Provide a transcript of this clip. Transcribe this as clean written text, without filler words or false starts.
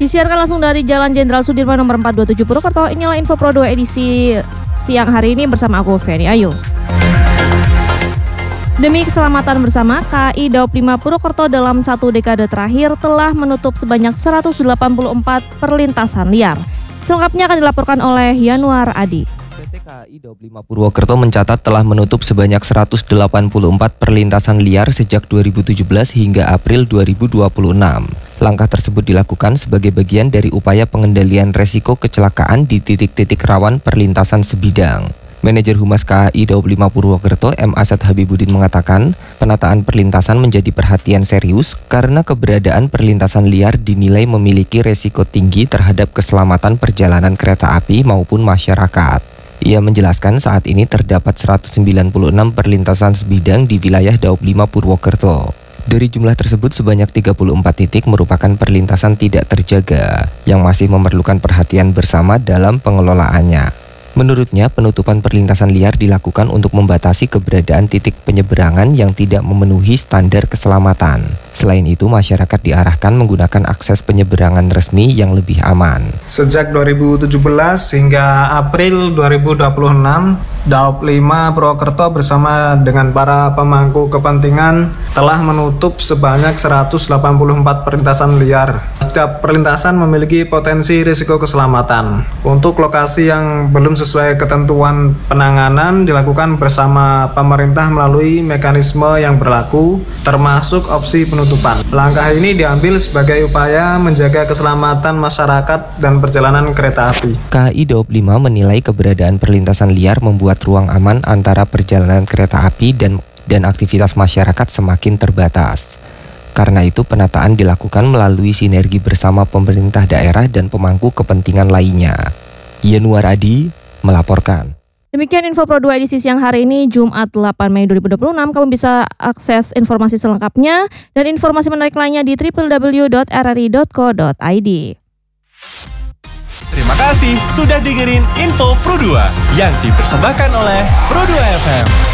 Disiarkan langsung dari Jalan Jenderal Sudirman nomor 427 Purwokerto. Inilah info Pro 2 edisi siang hari ini bersama aku Feni Ayu. Demi keselamatan bersama, KAI Daop 5 Purwokerto dalam 1 dekade terakhir telah menutup sebanyak 184 perlintasan liar. Selengkapnya akan dilaporkan oleh Yanuar Adi. PT KAI Daop 5 Purwokerto mencatat telah menutup sebanyak 184 perlintasan liar sejak 2017 hingga April 2026. Langkah tersebut dilakukan sebagai bagian dari upaya pengendalian resiko kecelakaan di titik-titik rawan perlintasan sebidang. Manajer Humas KAI Daop 5 Purwokerto M. Asad Habibudin mengatakan, penataan perlintasan menjadi perhatian serius karena keberadaan perlintasan liar dinilai memiliki resiko tinggi terhadap keselamatan perjalanan kereta api maupun masyarakat. Ia menjelaskan saat ini terdapat 196 perlintasan sebidang di wilayah Daop 5 Purwokerto. Dari jumlah tersebut sebanyak 34 titik merupakan perlintasan tidak terjaga yang masih memerlukan perhatian bersama dalam pengelolaannya. Menurutnya, penutupan perlintasan liar dilakukan untuk membatasi keberadaan titik penyeberangan yang tidak memenuhi standar keselamatan. Selain itu, masyarakat diarahkan menggunakan akses penyeberangan resmi yang lebih aman. Sejak 2017 hingga April 2026, Daop 5 Purwokerto bersama dengan para pemangku kepentingan telah menutup sebanyak 184 perlintasan liar. Setiap perlintasan memiliki potensi risiko keselamatan. Untuk lokasi yang belum sesuai ketentuan penanganan dilakukan bersama pemerintah melalui mekanisme yang berlaku, termasuk opsi penutupan. Langkah ini diambil sebagai upaya menjaga keselamatan masyarakat dan perjalanan kereta api. KAI Daop 5 menilai keberadaan perlintasan liar membuat ruang aman antara perjalanan kereta api dan aktivitas masyarakat semakin terbatas. Karena itu penataan dilakukan melalui sinergi bersama pemerintah daerah dan pemangku kepentingan lainnya. Yanuar Adi melaporkan. Demikian info Pro 2 edisi siang hari ini Jumat 8 Mei 2026. Kamu bisa akses informasi selengkapnya dan informasi menarik lainnya di www.rri.co.id. Terima kasih sudah dengerin info Pro 2 yang dipersembahkan oleh Pro 2 FM.